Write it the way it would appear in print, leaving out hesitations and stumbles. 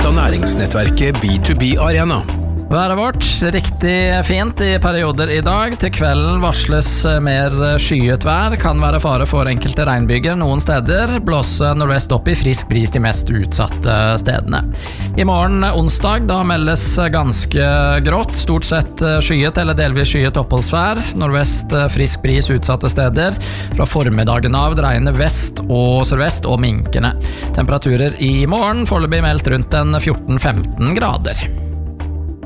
presenteres av næringsnettverket B2B Arena. Været vårt riktig fint i perioder i dag. Til kvelden varsles mer skyet vær. Kan være fare for enkelte regnbyger noen steder. Blåse nordvest opp i frisk bris de mest utsatte stedene. I morgen onsdag da meldes ganske grått. Stort sett skyet eller delvis skyet oppholdsvær. Nordvest frisk bris utsatte steder. Fra formiddagen av dreiende vest og sørvest og minkende. Temperaturer i morgen foreløpig meldt rundt en 14-15 grader.